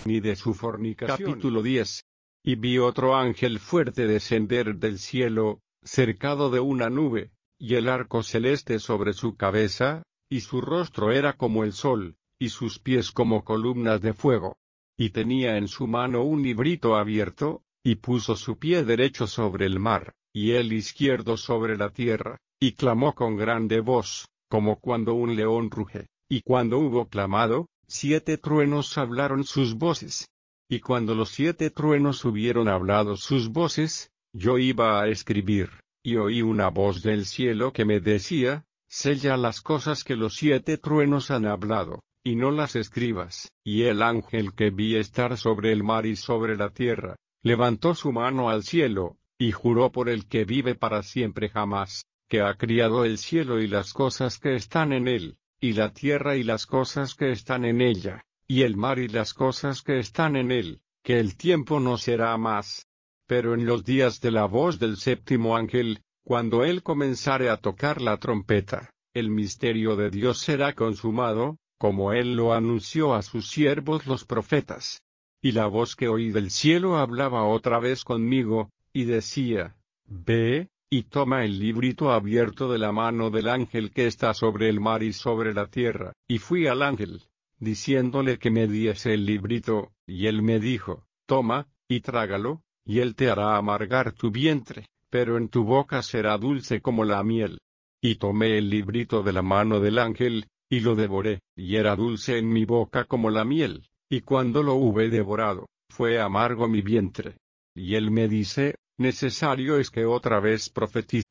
ni de su fornicación. Capítulo 10. Y vi otro ángel fuerte descender del cielo, cercado de una nube, y el arco celeste sobre su cabeza, y su rostro era como el sol, y sus pies como columnas de fuego. Y tenía en su mano un librito abierto, y puso su pie derecho sobre el mar, y el izquierdo sobre la tierra, y clamó con grande voz, como cuando un león ruge. Y cuando hubo clamado, 7 truenos hablaron sus voces. Y cuando los 7 truenos hubieron hablado sus voces, yo iba a escribir, y oí una voz del cielo que me decía: sella las cosas que los 7 truenos han hablado, y no las escribas. Y el ángel que vi estar sobre el mar y sobre la tierra, levantó su mano al cielo, y juró por el que vive para siempre jamás, que ha criado el cielo y las cosas que están en él, y la tierra y las cosas que están en ella, y el mar y las cosas que están en él, que el tiempo no será más. Pero en los días de la voz del séptimo ángel, cuando él comenzare a tocar la trompeta, el misterio de Dios será consumado, como él lo anunció a sus siervos los profetas. Y la voz que oí del cielo hablaba otra vez conmigo, y decía: ve, y toma el librito abierto de la mano del ángel que está sobre el mar y sobre la tierra. Y fui al ángel, diciéndole que me diese el librito, y él me dijo: toma, y trágalo, y él te hará amargar tu vientre, pero en tu boca será dulce como la miel. Y tomé el librito de la mano del ángel, y lo devoré, y era dulce en mi boca como la miel, y cuando lo hube devorado, fue amargo mi vientre. Y él me dice: necesario es que otra vez profetice